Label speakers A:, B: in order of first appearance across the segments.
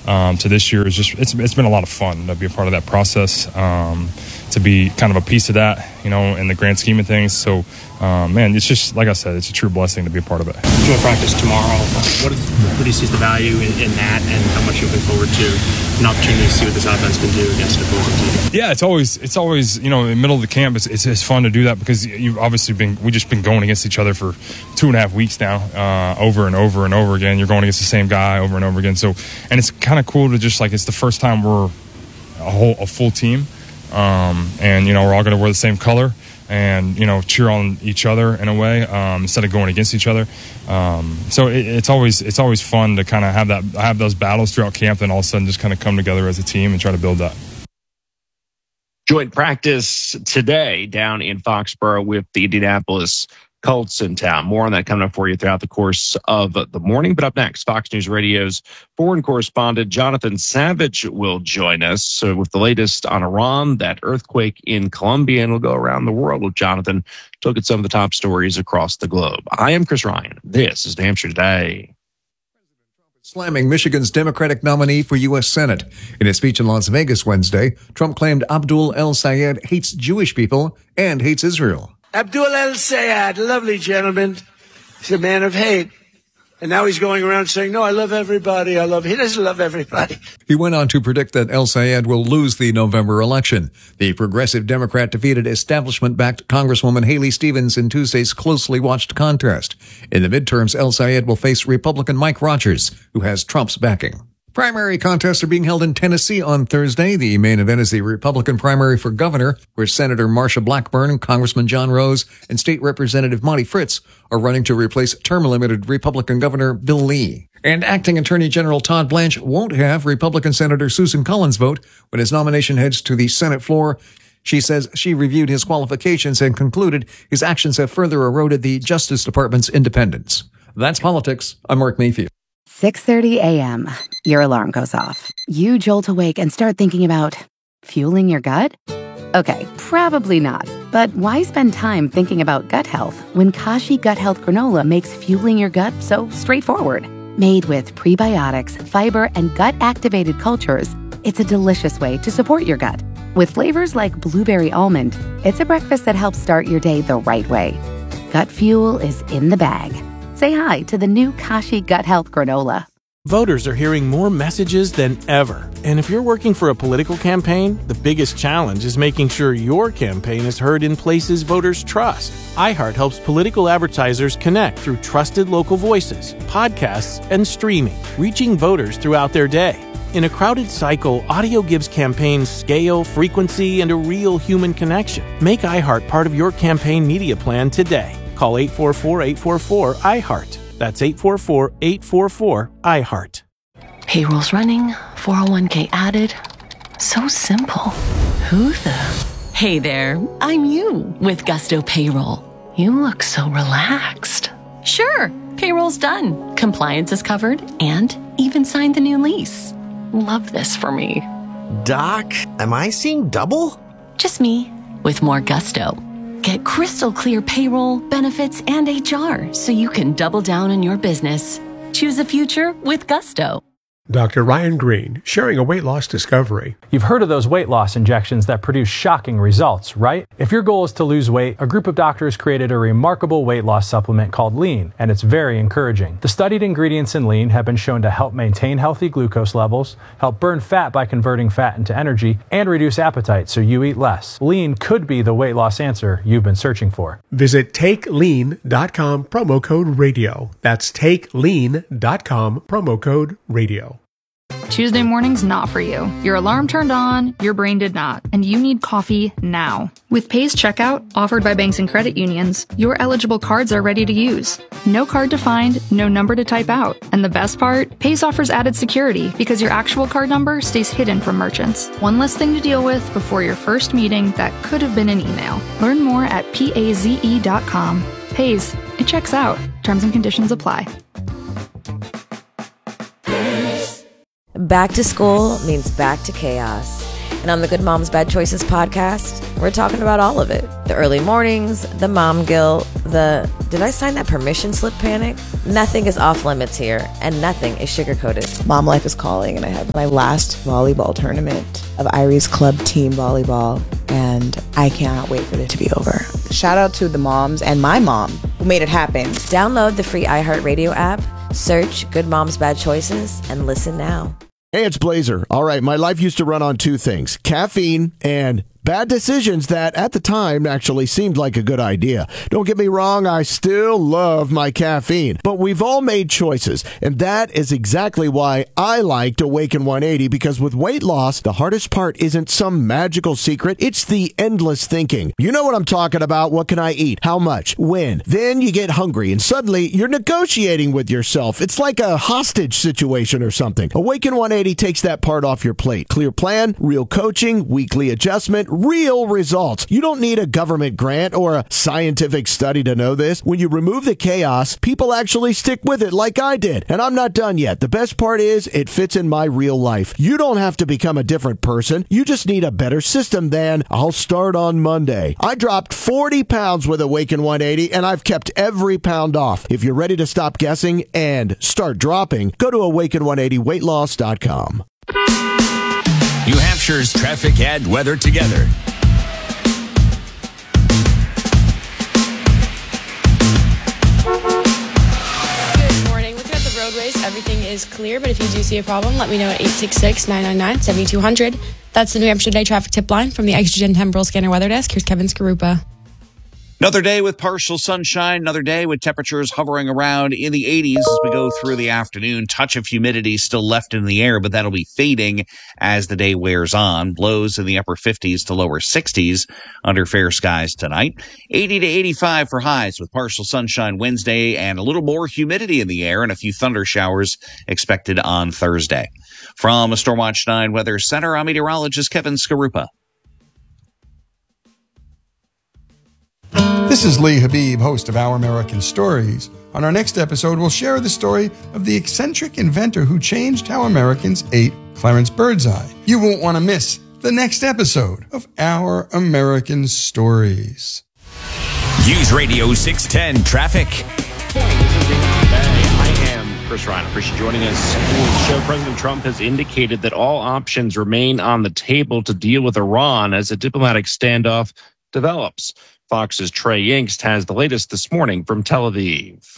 A: to this year is just it's been a lot of fun to be a part of that process, to be kind of a piece of that, in the grand scheme of things. So, man, it's just, like I said, it's a true blessing to be a part of it.
B: Joint practice tomorrow. What do you see as the value in that, and how much you're looking forward to an opportunity to see what this offense can do against an opposing team?
A: Yeah, it's always in the middle of the camp. It's fun to do that because you've obviously we've just been going against each other for 2.5 weeks now, over and over and over again. You're going against the same guy over and over again. So, and it's kind of cool to just it's the first time we're a full team, and we're all going to wear the same color and cheer on each other in a way, instead of going against each other. So it's always fun to kind of have those battles throughout camp, and all of a sudden just kind of come together as a team and try to build that.
C: Joint practice today down in Foxborough with the Indianapolis Colts in town. More on that coming up for you throughout the course of the morning. But up next, Fox News Radio's foreign correspondent Jonathan Savage will join us with the latest on Iran, that earthquake in Colombia, and we'll go around the world with Jonathan to look at some of the top stories across the globe. I am Chris Ryan. This is New Hampshire Today.
D: Slamming Michigan's Democratic nominee for U.S. Senate. In a speech in Las Vegas Wednesday, Trump claimed Abdul El-Sayed hates Jewish people and hates Israel.
E: Abdul El-Sayed, lovely gentleman. He's a man of hate. And now he's going around saying, no, I love everybody. He doesn't love everybody.
D: He went on to predict that El-Sayed will lose the November election. The progressive Democrat defeated establishment-backed Congresswoman Haley Stevens in Tuesday's closely watched contest. In the midterms, El-Sayed will face Republican Mike Rogers, who has Trump's backing. Primary contests are being held in Tennessee on Thursday. The main event is the Republican primary for governor, where Senator Marsha Blackburn, Congressman John Rose, and State Representative Monty Fritz are running to replace term-limited Republican Governor Bill Lee. And Acting Attorney General Todd Blanche won't have Republican Senator Susan Collins' vote when his nomination heads to the Senate floor. She says she reviewed his qualifications and concluded his actions have further eroded the Justice Department's independence. That's politics. I'm Mark Mayfield.
F: 6:30 a.m. Your alarm goes off. You jolt awake and start thinking about fueling your gut? Okay, probably not. But why spend time thinking about gut health when Kashi Gut Health Granola makes fueling your gut so straightforward? Made with prebiotics, fiber, and gut-activated cultures, it's a delicious way to support your gut. With flavors like blueberry almond, it's a breakfast that helps start your day the right way. Gut fuel is in the bag. Say hi to the new Kashi Gut Health Granola.
G: Voters are hearing more messages than ever. And if you're working for a political campaign, the biggest challenge is making sure your campaign is heard in places voters trust. iHeart helps political advertisers connect through trusted local voices, podcasts, and streaming, reaching voters throughout their day. In a crowded cycle, audio gives campaigns scale, frequency, and a real human connection. Make iHeart part of your campaign media plan today. Call 844-844-iHeart. That's 844-844-iHeart.
H: Payroll's running, 401k added. So simple. Who the? Hey there, I'm you with Gusto Payroll. You look so relaxed. Sure, payroll's done. Compliance is covered and even signed the new lease. Love this for me.
I: Doc, am I seeing double?
H: Just me with more gusto. Get crystal clear payroll, benefits, and HR so you can double down on your business. Choose a future with Gusto.
J: Dr. Ryan Green, sharing a weight loss discovery.
K: You've heard of those weight loss injections that produce shocking results, right? If your goal is to lose weight, a group of doctors created a remarkable weight loss supplement called Lean, and it's very encouraging. The studied ingredients in Lean have been shown to help maintain healthy glucose levels, help burn fat by converting fat into energy, and reduce appetite so you eat less. Lean could be the weight loss answer you've been searching for.
J: Visit TakeLean.com, promo code radio. That's TakeLean.com, promo code radio.
L: Tuesday morning's not for you. Your alarm turned on, your brain did not, and you need coffee now. With Pace Checkout, offered by banks and credit unions, your eligible cards are ready to use. No card to find, no number to type out. And the best part? Pace offers added security because your actual card number stays hidden from merchants. One less thing to deal with before your first meeting that could have been an email. Learn more at paze.com. Pace, it checks out. Terms and conditions apply.
M: Back to school means back to chaos. And on the Good Moms Bad Choices podcast, we're talking about all of it. The early mornings, the mom guilt, the did I sign that permission slip panic? Nothing is off limits here, and nothing is sugar-coated.
N: Mom life is calling, and I have my last volleyball tournament of Irie's club team volleyball, and I cannot wait for it to be over. Shout out to the moms and my mom who made it happen.
M: Download the free iHeartRadio app, search Good Moms Bad Choices, and listen now.
O: Hey, it's Blazer. All right, my life used to run on two things, caffeine and bad decisions that at the time actually seemed like a good idea. Don't get me wrong, I still love my caffeine, but we've all made choices, and that is exactly why I liked Awaken 180, because with weight loss, the hardest part isn't some magical secret, it's the endless thinking. You know what I'm talking about. What can I eat? How much? When? Then you get hungry, and suddenly you're negotiating with yourself. It's like a hostage situation or something. Awaken 180 takes that part off your plate. Clear plan, real coaching, weekly adjustment, real results. You don't need a government grant or a scientific study to know this. When you remove the chaos, people actually stick with it like I did. And I'm not done yet. The best part is it fits in my real life. You don't have to become a different person. You just need a better system than I'll start on Monday. I dropped 40 pounds with Awaken 180 and I've kept every pound off. If you're ready to stop guessing and start dropping, go to awaken180weightloss.com.
P: New Hampshire's traffic and weather together.
Q: Good morning. Looking at the roadways, everything is clear, but if you do see a problem, let me know at 866-999-7200. That's the New Hampshire Today traffic tip line from the Extragen Temporal Scanner Weather Desk. Here's Kevin Skarupa.
R: Another day with partial sunshine, another day with temperatures hovering around in the 80s as we go through the afternoon. Touch of humidity still left in the air, but that'll be fading as the day wears on. Lows in the upper 50s to lower 60s under fair skies tonight. 80 to 85 for highs with partial sunshine Wednesday and a little more humidity in the air and a few thunder showers expected on Thursday. From a Stormwatch 9 Weather Center, I'm meteorologist Kevin Skarupa.
S: This is Lee Habib, host of Our American Stories. On our next episode, we'll share the story of the eccentric inventor who changed how Americans ate, Clarence Birdseye. You won't want to miss the next episode of Our American Stories.
P: News Radio 610 Traffic.
C: I am Chris Ryan. Appreciate you joining us for the show. President Trump has indicated that all options remain on the table to deal with Iran as a diplomatic standoff develops. Fox's Trey Yingst has the latest this morning from Tel Aviv.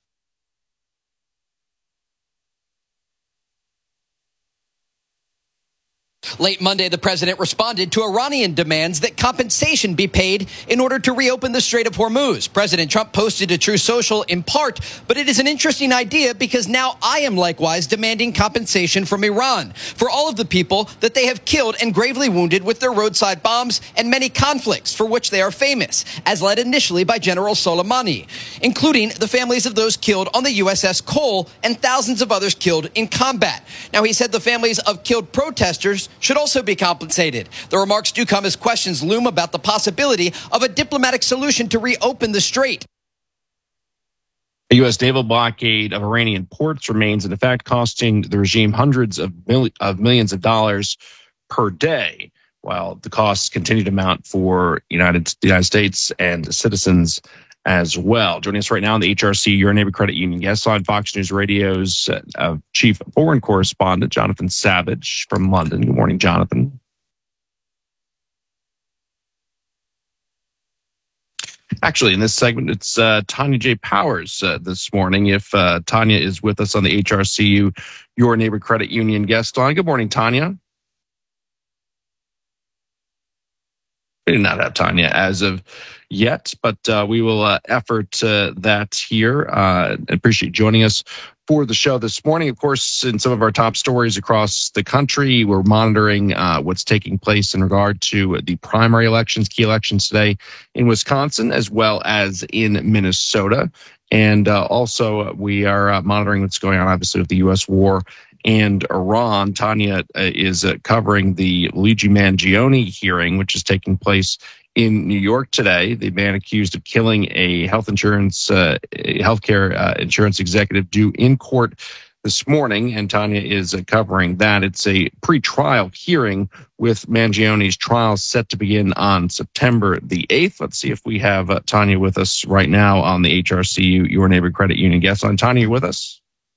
T: Late Monday, the president responded to Iranian demands that compensation be paid in order to reopen the Strait of Hormuz. President Trump posted to Truth Social in part, but it is an interesting idea because now I am likewise demanding compensation from Iran for all of the people that they have killed and gravely wounded with their roadside bombs and many conflicts for which they are famous, as led initially by General Soleimani, including the families of those killed on the USS Cole and thousands of others killed in combat. Now, he said the families of killed protesters should also be compensated. The remarks do come as questions loom about the possibility of a diplomatic solution to reopen the strait.
C: A U.S. naval blockade of Iranian ports remains in effect, costing the regime hundreds of millions of dollars per day, while the costs continue to mount for the United States and citizens as well. Joining us right now on the HRC Your Neighbor Credit Union guest line, Fox News Radio's chief foreign correspondent, Jonathan Savage from London. Good morning, Jonathan. Actually, in this segment, it's Tanya J. Powers this morning. If Tanya is with us on the HRCU Your Neighbor Credit Union guest line. Good morning, Tanya. We do not have Tanya as of yet, but we will effort that here. Appreciate you joining us for the show this morning. Of course, in some of our top stories across the country, we're monitoring what's taking place in regard to the primary elections, key elections today in Wisconsin, as well as in Minnesota. And also we are monitoring what's going on, obviously, with the U.S. war and Iran. Tanya is covering the Luigi Mangione hearing, which is taking place in New York today. The man accused of killing a healthcare insurance executive due in court this morning, and Tanya is covering that. It's a pre-trial hearing with Mangione's trial set to begin on September the 8th. Let's see if we have Tanya with us right now on the HRCU, Your Neighbor Credit Union guest line. Tanya, you with us?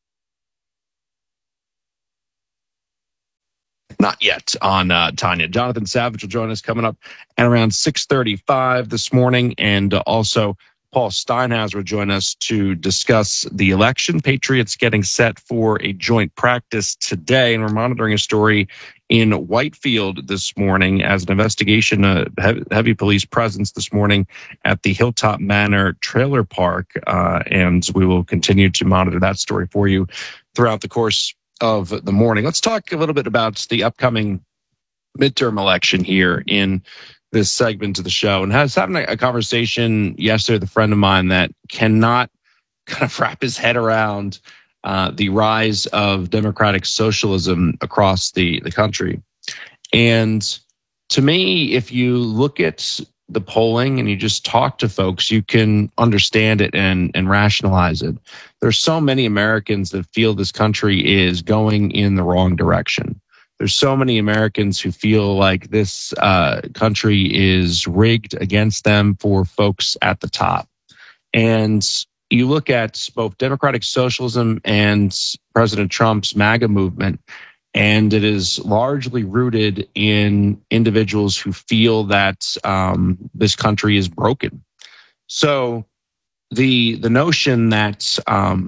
C: Not yet on Tanya. Jonathan Savage will join us coming up at around 6:35 this morning, and also Paul Steinhauser will join us to discuss the election. Patriots getting set for a joint practice today, and we're monitoring a story in Whitefield this morning as an investigation, heavy police presence this morning at the Hilltop Manor Trailer Park, and we will continue to monitor that story for you throughout the course of the morning. Let's talk a little bit about the upcoming midterm election here in this segment of the show. And I was having a conversation yesterday with a friend of mine that cannot kind of wrap his head around the rise of democratic socialism across the country. And to me, if you look at the polling and you just talk to folks, you can understand it and rationalize it. There's so many Americans that feel this country is going in the wrong direction. There's so many Americans who feel like this country is rigged against them for folks at the top. And you look at both democratic socialism and President Trump's MAGA movement, and it is largely rooted in individuals who feel that this country is broken. So the notion that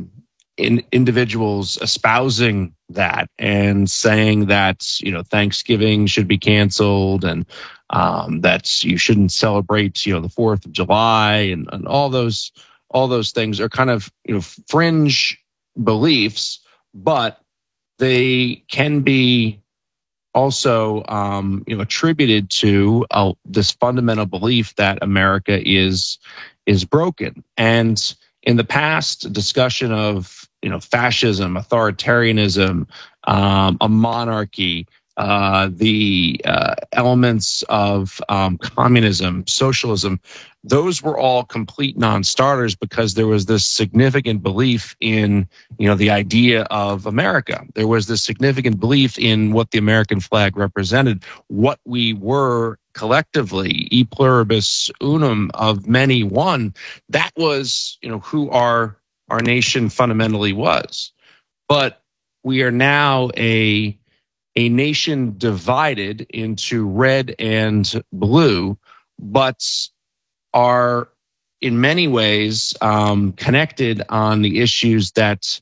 C: individuals espousing that and saying that Thanksgiving should be canceled and that you shouldn't celebrate the 4th of July and all those things are kind of fringe beliefs, but they can be also attributed to this fundamental belief that America is broken. And in the past, discussion of fascism, authoritarianism, a monarchy, the elements of communism, socialism, those were all complete non-starters because there was this significant belief in, the idea of America. There was this significant belief in what the American flag represented, what we were collectively, e pluribus unum, of many one. That was, who our nation fundamentally was. But we are now a nation divided into red and blue, but are in many ways connected on the issues that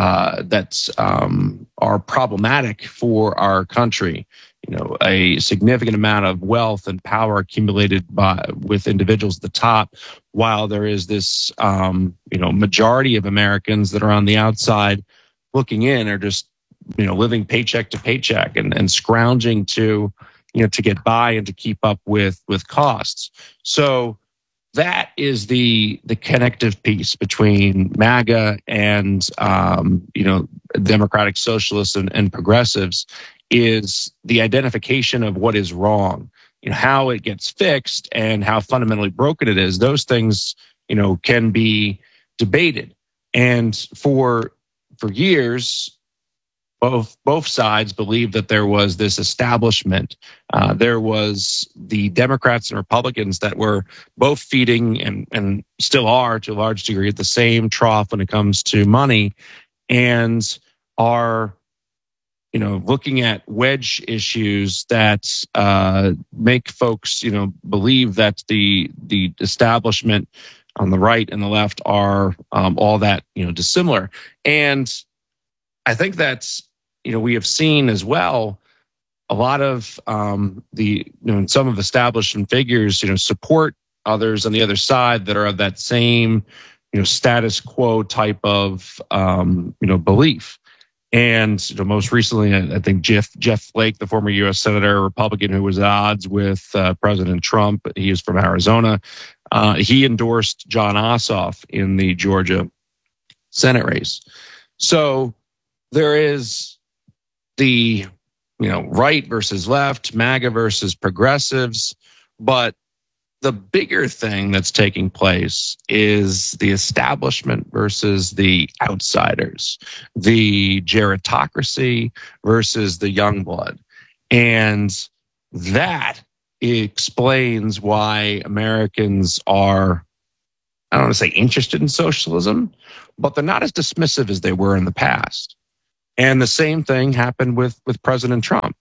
C: are problematic for our country. A significant amount of wealth and power accumulated with individuals at the top, while there is this majority of Americans that are on the outside looking in, are just living paycheck to paycheck and scrounging to get by and to keep up with costs. So that is the connective piece between MAGA and democratic socialists and progressives, is the identification of what is wrong, how it gets fixed and how fundamentally broken it is. Those things can be debated. And for years, both sides believed that there was this establishment. There was the Democrats and Republicans that were both feeding and still are to a large degree at the same trough when it comes to money, and are looking at wedge issues that make folks believe that the establishment on the right and the left are all that dissimilar. And I think that's we have seen as well a lot of some of establishment figures support others on the other side that are of that same status quo type of belief. And most recently, I think Jeff Flake, the former U.S. Senator, Republican, who was at odds with President Trump, he is from Arizona. He endorsed Jon Ossoff in the Georgia Senate race. So there is the right versus left, MAGA versus progressives, but the bigger thing that's taking place is the establishment versus the outsiders, the gerontocracy versus the young blood. And that explains why Americans are, I don't want to say interested in socialism, but they're not as dismissive as they were in the past. And the same thing happened with President Trump.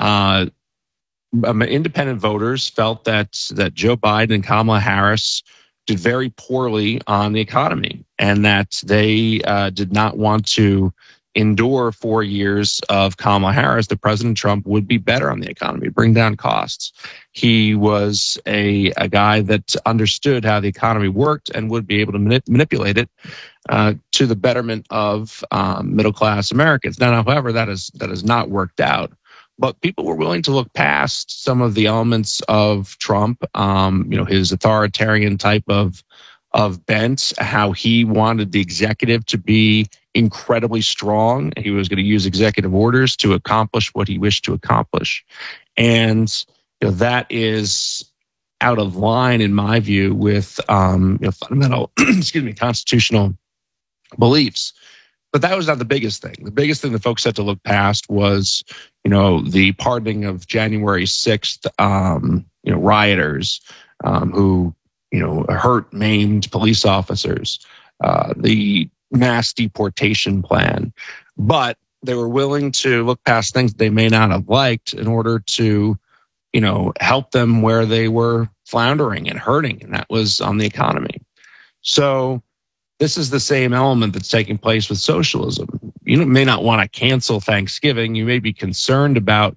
C: Independent voters felt that Joe Biden and Kamala Harris did very poorly on the economy, and that they did not want to endure 4 years of Kamala Harris. That President Trump would be better on the economy, bring down costs. He was a guy that understood how the economy worked and would be able to manipulate it to the betterment of middle-class Americans. Now, however, that has not worked out. But people were willing to look past some of the elements of Trump, his authoritarian type of bent, how he wanted the executive to be incredibly strong. He was going to use executive orders to accomplish what he wished to accomplish. And that is out of line, in my view, with fundamental constitutional beliefs. But that was not the biggest thing. The biggest thing that folks had to look past was, the pardoning of January 6th, rioters who, hurt, maimed police officers, the mass deportation plan. But they were willing to look past things they may not have liked in order to, help them where they were floundering and hurting, and that was on the economy. So this is the same element that's taking place with socialism. You may not want to cancel Thanksgiving. You may be concerned about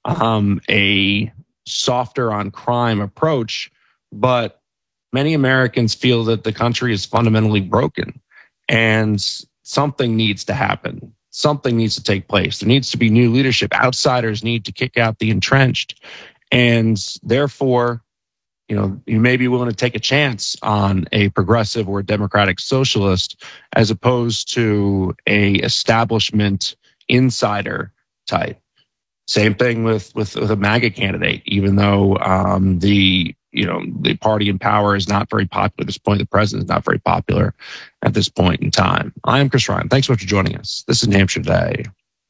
C: a softer on crime approach, but many Americans feel that the country is fundamentally broken and something needs to happen. Something needs to take place. There needs to be new leadership. Outsiders need to kick out the entrenched. And therefore, you may be willing to take a chance on a progressive or a democratic socialist as opposed to a establishment insider type. Same thing with a MAGA candidate, even though the party in power is not very popular at this point. The president is not very popular at this point in time. I am Chris Ryan. Thanks so much for joining us. This is New Hampshire Today.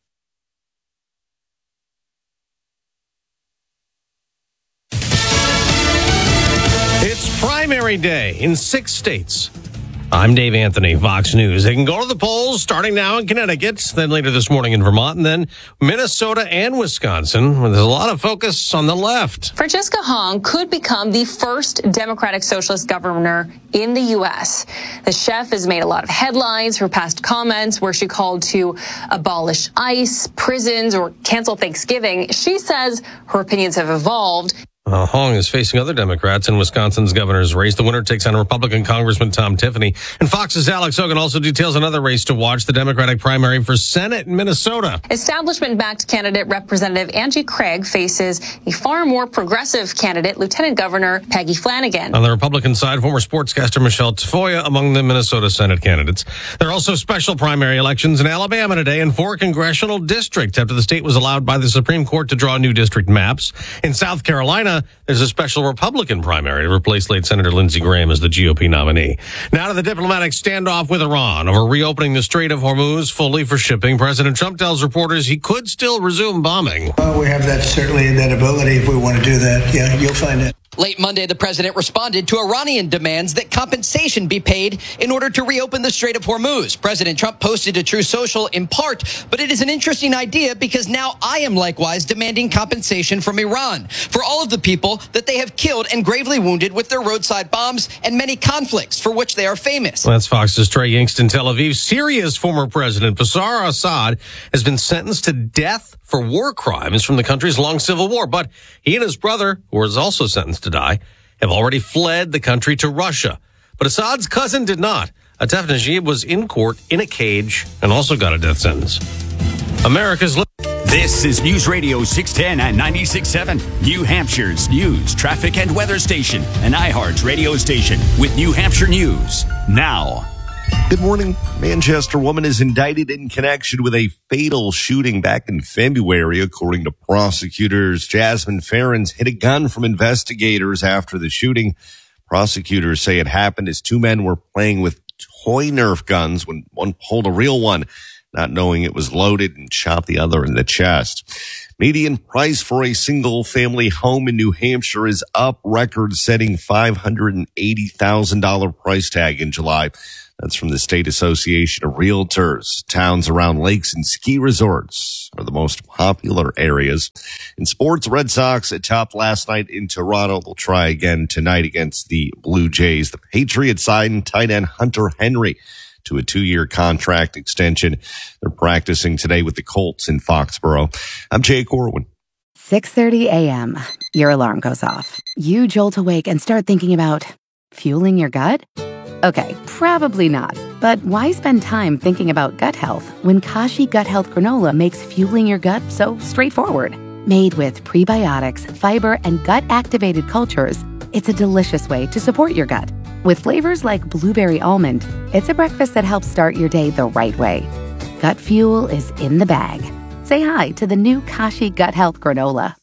U: It's primary day in 6 states. I'm Dave Anthony, Fox News. They can go to the polls starting now in Connecticut, then later this morning in Vermont, and then Minnesota and Wisconsin, where there's a lot of focus on the left.
V: Francisca Hong could become the first Democratic Socialist governor in the U.S. The chef has made a lot of headlines for past comments where she called to abolish ICE, prisons, or cancel Thanksgiving. She says her opinions have evolved.
U: Hong is facing other Democrats in Wisconsin's governor's race. The winner takes on Republican Congressman Tom Tiffany. And Fox's Alex Hogan also details another race to watch, the Democratic primary for Senate in Minnesota.
V: Establishment-backed candidate Representative Angie Craig faces a far more progressive candidate, Lieutenant Governor Peggy Flanagan.
U: On the Republican side, former sportscaster Michelle Tafoya among the Minnesota Senate candidates. There are also special primary elections in Alabama today in 4 congressional districts after the state was allowed by the Supreme Court to draw new district maps. In South Carolina, there's a special Republican primary to replace late Senator Lindsey Graham as the GOP nominee. Now to the diplomatic standoff with Iran over reopening the Strait of Hormuz fully for shipping. President Trump tells reporters he could still resume bombing.
W: Well, we have certainly that ability if we want to do that. Yeah, you'll find it.
T: Late Monday, the president responded to Iranian demands that compensation be paid in order to reopen the Strait of Hormuz. President Trump posted to Truth Social in part, but it is an interesting idea because now I am likewise demanding compensation from Iran for all of the people that they have killed and gravely wounded with their roadside bombs and many conflicts for which they are famous.
U: That's Fox's Trey Yingst in Tel Aviv. Syria's former president, Bashar al-Assad, has been sentenced to death for war crimes from the country's long civil war. But he and his brother, who was also sentenced to die, have already fled the country to Russia. But Assad's cousin did not. Atef Najib was in court in a cage and also got a death sentence. America's...
P: This is News Radio 610 and 96.7, New Hampshire's news, traffic, and weather station, and iHeart's radio station with New Hampshire News. Now,
A: Good morning. Manchester woman is indicted in connection with a fatal shooting back in February, according to prosecutors. Jasmine Ferrens hid a gun from investigators after the shooting. Prosecutors say it happened as two men were playing with toy Nerf guns when one pulled a real one, not knowing it was loaded, and shot the other in the chest. Median price for a single-family home in New Hampshire is up, record-setting $580,000 price tag in July. That's from the State Association of Realtors. Towns around lakes and ski resorts are the most popular areas. In sports, Red Sox topped last night in Toronto. They'll try again tonight against the Blue Jays. The Patriots signed tight end Hunter Henry to a 2-year contract extension. They're practicing today with the Colts in Foxborough. I'm Jay Corwin.
F: 6:30 a.m. Your alarm goes off. You jolt awake and start thinking about fueling your gut? Okay, probably not. But why spend time thinking about gut health when Kashi Gut Health Granola makes fueling your gut so straightforward? Made with prebiotics, fiber, and gut-activated cultures, it's a delicious way to support your gut. With flavors like blueberry almond, it's a breakfast that helps start your day the right way. Gut fuel is in the bag. Say hi to the new Kashi Gut Health Granola.